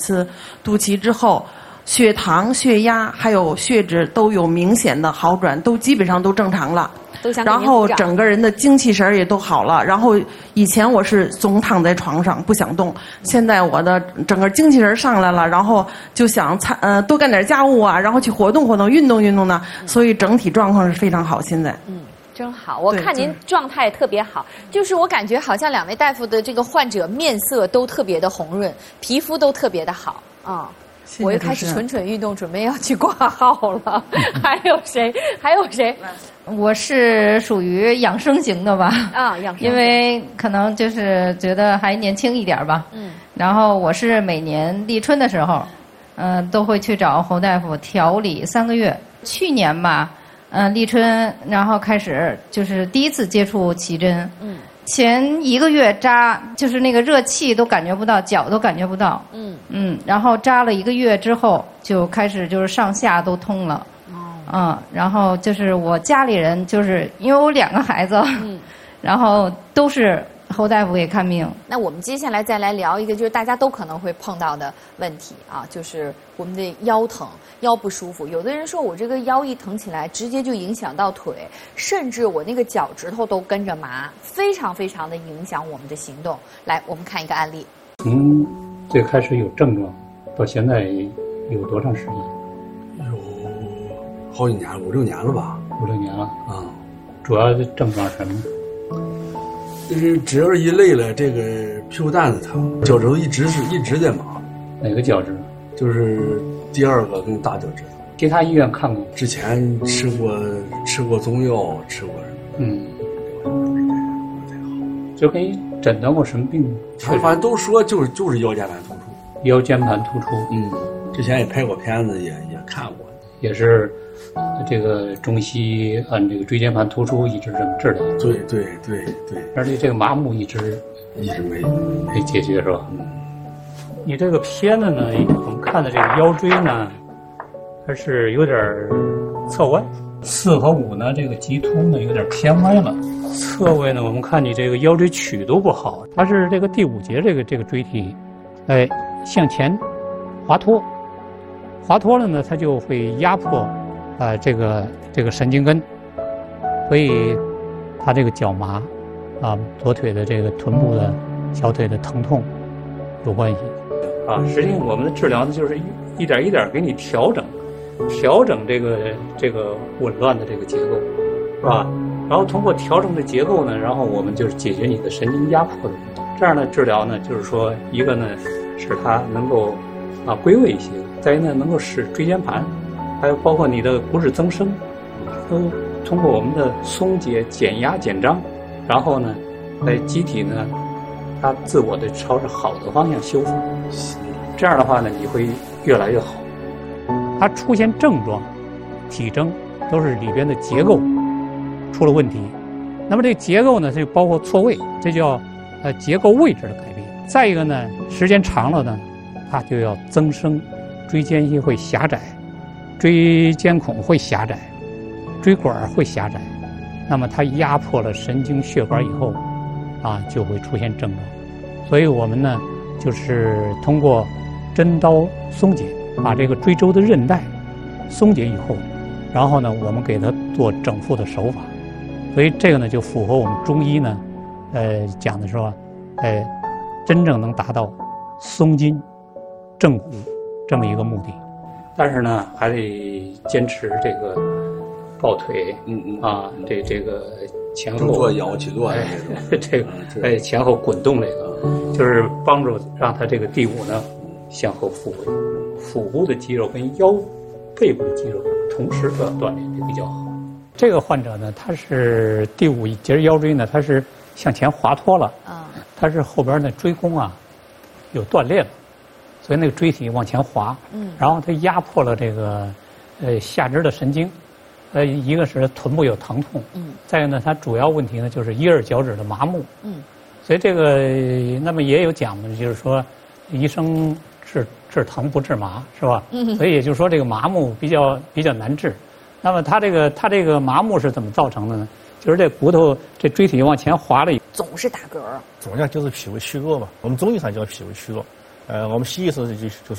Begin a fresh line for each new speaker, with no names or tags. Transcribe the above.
次肚脐之后，血糖、血压还有血脂都有明显的好转，都基本上都正常了。然后整个人的精气神也都好了。然后以前我是总躺在床上不想动，现在我的整个精气神上来了，然后就想多干点家务啊，然后去活动活动、运动运动呢，所以整体状况是非常好。现在，
真好，我看您状态特别好，就是我感觉好像两位大夫的这个患者面色都特别的红润，皮肤都特别的好啊。我又开始蠢蠢欲动，准备要去挂号了。还有谁？还有谁？
我是属于养生型的吧？
啊，养生。
因为可能就是觉得还年轻一点吧。然后我是每年立春的时候，都会去找侯大夫调理3个月。去年吧，立春，然后开始就是第一次接触奇针。前1个月扎，就是那个热气都感觉不到，脚都感觉不到。然后扎了1个月之后，就开始就是上下都通了。然后就是我家里人，就是因为我2个孩子，然后都是侯大夫给看病。
那我们接下来再来聊一个，就是大家都可能会碰到的问题啊，就是我们的腰疼、腰不舒服。有的人说我这个腰一疼起来，直接就影响到腿，甚至我那个脚趾头都跟着麻，非常非常的影响我们的行动。来，我们看一个案例。
从最开始有症状到现在有多长时间？
有好几年，5、6年了吧
？5、6年了啊。主要的症状是什么？
只要一累了，这个屁股蛋子疼，脚趾头一直在麻。
哪个脚趾？
就是第2个跟大脚趾头。
其他医院看过？
之前吃过中药，吃过什么？不太好。
就给你诊断过什么病？
反正都说就是腰间盘突出。
腰间盘突出。
之前也拍过片子，也看过。
也是这个中西按这个椎间盘突出一直这么治疗。
对。
而且这个麻木一直没解决是吧？你这个片子呢，我们看的这个腰椎呢，它是有点侧歪，4和5呢，这个棘突呢有点偏歪了。侧位呢，我们看你这个腰椎曲度不好，它是这个第5节这个椎体，向前滑脱了呢，它就会压迫这个神经根，所以它这个脚麻左腿的这个臀部的小腿的疼痛有关系实际上我们的治疗呢，就是一点一点给你调整这个紊乱的这个结构，是吧？然后通过调整的结构呢，然后我们就是解决你的神经压迫的问题。这样的治疗呢，就是说一个呢使它能够归位一些，再一个呢能够使椎间盘，还有包括你的骨质增生，都通过我们的松解、减压、减张，然后呢，在机体呢，它自我的朝着好的方向修复。这样的话呢，你会越来越好。它出现症状、体征都是里边的结构出了问题。那么这个结构呢，它就包括错位，这叫结构位置的改变。再一个呢，时间长了呢，它就要增生，椎间隙会狭窄，椎间孔会狭窄，椎管会狭窄。那么它压迫了神经血管以后，就会出现症状。所以我们呢，就是通过针刀松解，把这个椎周的韧带松解以后，然后呢，我们给它做整复的手法。所以这个呢，就符合我们中医呢，讲的说，真正能达到松筋正骨这么一个目的。但是呢，还得坚持这个抱腿，这个前后
做仰卧起坐
这个前后滚动这个，就是帮助让它这个第5呢向后复位，腹部的肌肉跟腰背部的肌肉同时都要锻炼，这比较好。这个患者呢，他是第5节腰椎呢，他是向前滑脱了，他是后边的椎弓有断裂了，所以那个椎体往前滑，然后它压迫了这个下肢的神经，一个是臀部有疼痛，再一个呢，它主要问题呢就是1、2脚趾的麻木，所以这个那么也有讲的，就是说医生治疼不治麻，是吧？所以也就是说这个麻木比较难治。那么它这个麻木是怎么造成的呢？就是这骨头这椎体往前滑了，
总是打嗝。
总样就是脾胃虚弱嘛，我们中医上叫脾胃虚弱，我们西医说就是